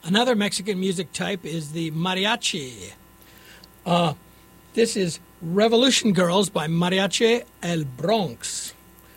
Another Mexican music type is the mariachi. This is Revolution Girls by Mariachi El Bronx.